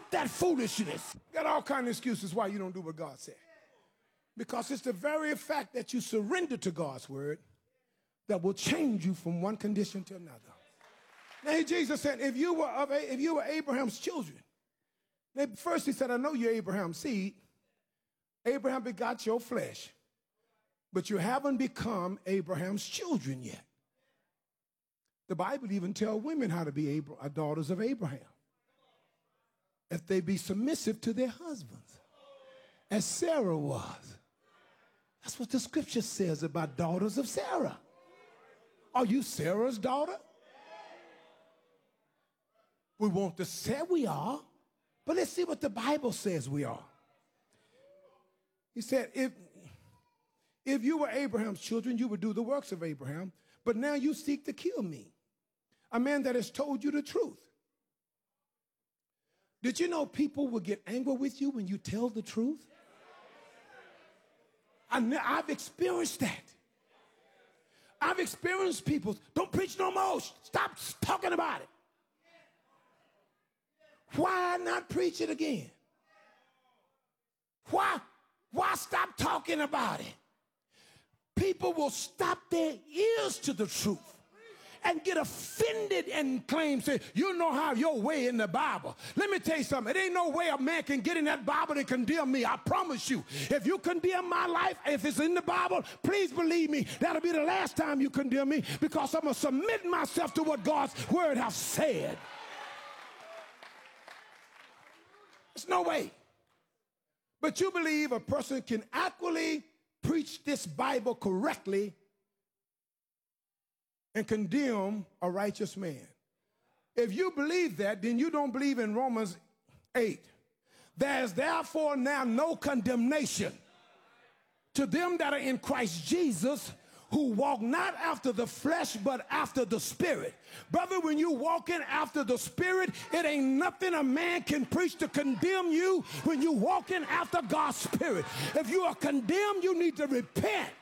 Stop that foolishness. Got all kinds of excuses why you don't do what God said. Because it's the very fact that you surrender to God's word that will change you from one condition to another. Now, Jesus said, if you were Abraham's children, first he said, I know you're Abraham's seed. Abraham begot your flesh, but you haven't become Abraham's children yet. The Bible even tells women how to be daughters of Abraham. If they be submissive to their husbands, as Sarah was. That's what the scripture says about daughters of Sarah. Are you Sarah's daughter? We want to say we are, but let's see what the Bible says we are. He said, if you were Abraham's children, you would do the works of Abraham, but now you seek to kill me, a man that has told you the truth. Did you know people will get angry with you when you tell the truth? I've experienced that. I've experienced people, don't preach no more. Stop talking about it. Why not preach it again? Why stop talking about it? People will stop their ears to the truth and get offended and claim, say, you know how your way in the Bible. Let me tell you something. It ain't no way a man can get in that Bible and condemn me. I promise you. If you condemn my life, if it's in the Bible, please believe me, that'll be the last time you condemn me, because I'm going to submit myself to what God's word has said. There's no way. But you believe a person can accurately preach this Bible correctly and condemn a righteous man. If you believe that, then you don't believe in Romans 8. There is therefore now no condemnation to them that are in Christ Jesus, who walk not after the flesh, but after the Spirit. Brother, when you walking after the Spirit, it ain't nothing a man can preach to condemn you when you walking after God's Spirit. If you are condemned, you need to repent.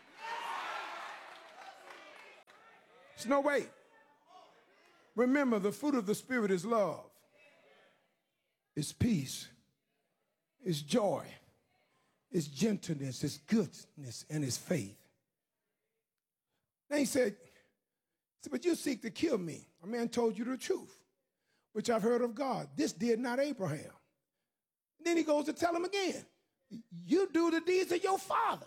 There's no way. Remember, the fruit of the Spirit is love, it's peace, it's joy, it's gentleness, it's goodness, and it's faith. Then he said, but you seek to kill me. A man told you the truth, which I've heard of God. This did not Abraham. And then he goes to tell him again, you do the deeds of your father.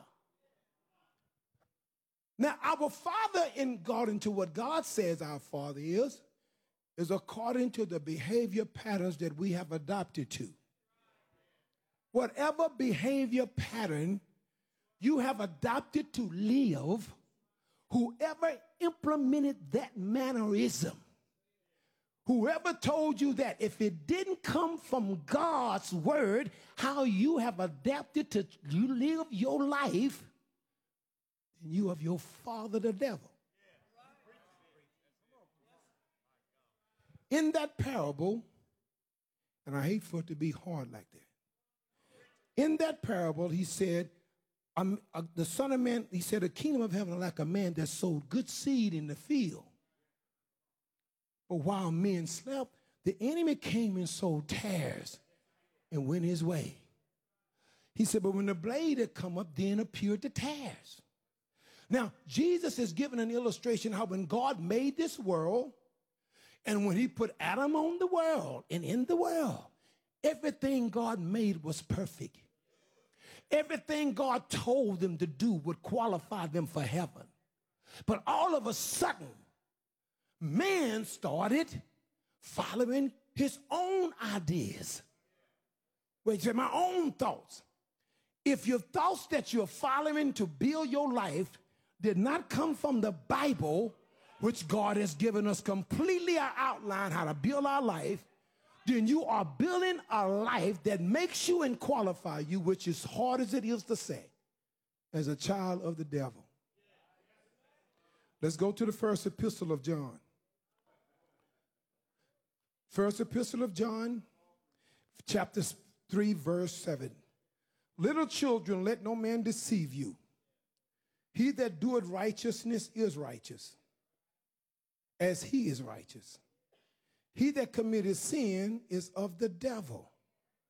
Now, our father, according to what God says our father is according to the behavior patterns that we have adopted to. Whatever behavior pattern you have adopted to live, whoever implemented that mannerism, whoever told you that, if it didn't come from God's word, how you have adapted to you live your life, then you of your father the devil. In that parable, and I hate for it to be hard like that. In that parable, he said, the Son of Man, he said, the kingdom of heaven is like a man that sowed good seed in the field. But while men slept, the enemy came and sowed tares and went his way. He said, but when the blade had come up, then appeared the tares. Now, Jesus is giving an illustration how when God made this world, and when he put Adam on the world and in the world, everything God made was perfect. Everything God told them to do would qualify them for heaven. But all of a sudden, man started following his own ideas. Well, he said, my own thoughts. If your thoughts that you're following to build your life did not come from the Bible, which God has given us completely an outline how to build our life, then you are building a life that makes you and qualify you, which is hard as it is to say, as a child of the devil. Let's go to the first epistle of John. First epistle of John, chapter 3, verse 7. Little children, let no man deceive you. He that doeth righteousness is righteous, as he is righteous. He that committeth sin is of the devil,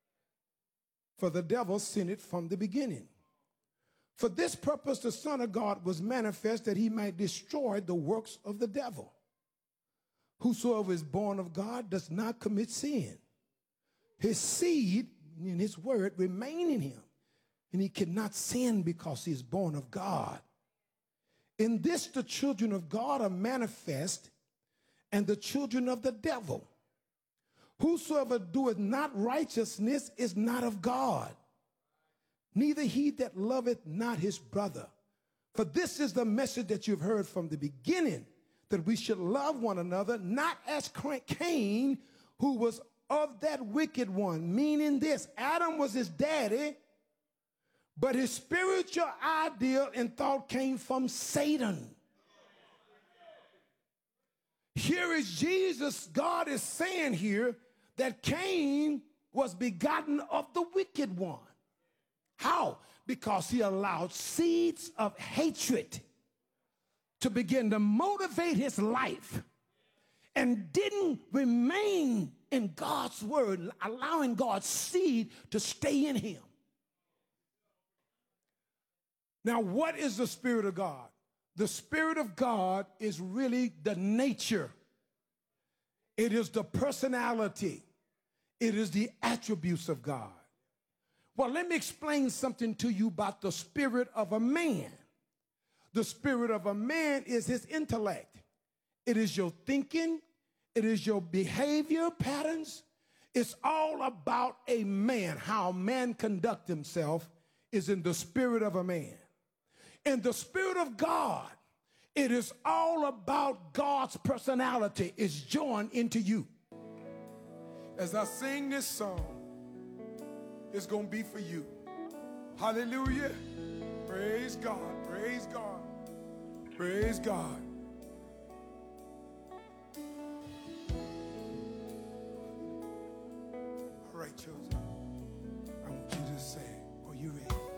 for the devil sinned it from the beginning. For this purpose the Son of God was manifest, that he might destroy the works of the devil. Whosoever is born of God does not commit sin. His seed, in his word, remain in him, and he cannot sin because he is born of God. In this the children of God are manifest, and the children of the devil. Whosoever doeth not righteousness is not of God, neither he that loveth not his brother. For this is the message that you've heard from the beginning, that we should love one another, not as Cain, who was of that wicked one. Meaning this, Adam was his daddy, but his spiritual ideal and thought came from Satan. Here is Jesus, God is saying here that Cain was begotten of the wicked one. How? Because he allowed seeds of hatred to begin to motivate his life and didn't remain in God's word, allowing God's seed to stay in him. Now, what is the Spirit of God? The Spirit of God is really the nature. It is the personality. It is the attributes of God. Well, let me explain something to you about the spirit of a man. The spirit of a man is his intellect. It is your thinking. It is your behavior patterns. It's all about a man. How a man conducts himself is in the spirit of a man. In the Spirit of God, it is all about God's personality is joined into you. As I sing this song, it's going to be for you. Hallelujah. Praise God. Praise God. Praise God. All right, children. I want you to say, are you ready?